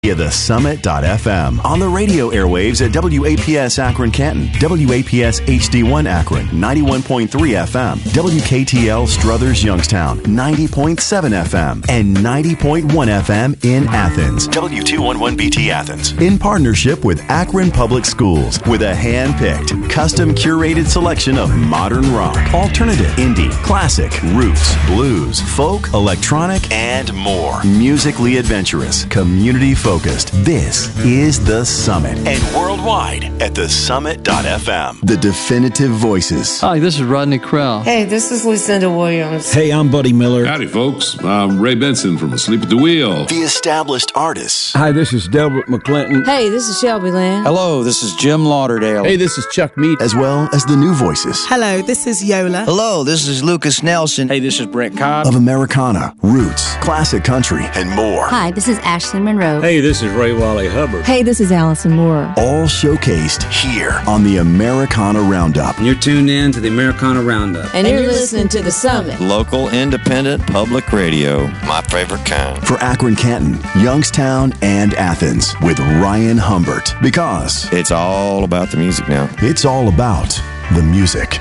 via the Summit.fm. On the radio airwaves at WAPS Akron Canton, WAPS HD1 Akron, 91.3 FM, WKTL Struthers Youngstown, 90.7 FM, and 90.1 FM in Athens, W211BT Athens. In partnership with Akron Public Schools, with a hand-picked, custom curated selection of modern rock, alternative, indie, classic, roots, blues, folk, electronic, and more. Musically adventurous, community-focused. This is The Summit, and worldwide at thesummit.fm. The definitive voices. Hi, this is Rodney Crowell. Hey, this is Lucinda Williams. Hey, I'm Buddy Miller. Howdy, folks. I'm Ray Benson from Asleep at the Wheel. The established artists. Hi, this is Delbert McClinton. Hey, this is Shelby Lynn. Hello, this is Jim Lauderdale. Hey, this is Chuck Mead. As well as the new voices. Hello, this is Yola. Hello, this is Lucas Nelson. Hey, this is Brent Cobb. Of Americana, roots, classic country, and more. Hi, this is Ashley Monroe. Hey, this is Ray Wally Hubbard. Hey, this is Allison Moore. All showcased here on the Americana Roundup. You're tuned in to the Americana Roundup. And you're listening to The Summit. Local independent public radio. My favorite kind. For Akron Canton, Youngstown, and Athens with Ryan Humbert. Because It's all about the music now. it's all about the music.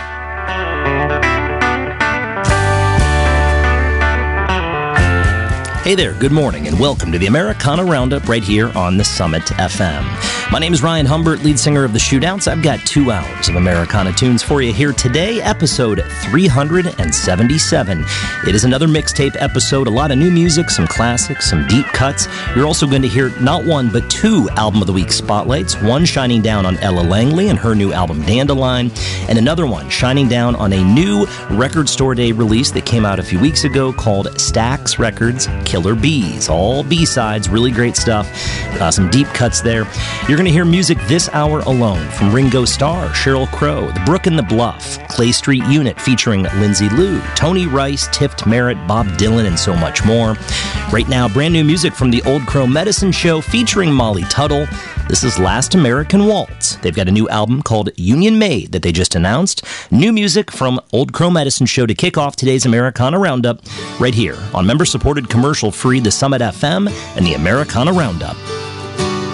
Hey there, good morning, and welcome to the Americana Roundup right here on the Summit FM. My name is Ryan Humbert, lead singer of the Shootouts. I've got 2 hours of Americana tunes for you here today, episode 377. It is another mixtape episode, a lot of new music, some classics, some deep cuts. You're also going to hear not one, but 2 Album of the Week spotlights, one shining down on Ella Langley and her new album Dandelion, and another one shining down on a new Record Store Day release that came out a few weeks ago called Stax Records Killer Bees. All B-sides, really great stuff. Some deep cuts there. You're going to hear music this hour alone from Ringo Starr, Sheryl Crow, The Brook and the Bluff, Clay Street Unit featuring Lindsay Lou, Tony Rice, Tift Merritt, Bob Dylan, and so much more. Right now, brand new music from the Old Crow Medicine Show featuring Molly Tuttle. This is Last American Waltz. They've got a new album called Union Made that they just announced. New music from Old Crow Medicine Show to kick off today's Americana Roundup right here on member-supported commercial-free The Summit FM and the Americana Roundup.